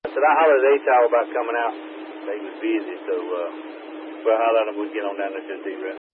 I said, I hollered at A-Tower about coming out. They was busy, so we'll holler at them when we get on down there to the D-Rep.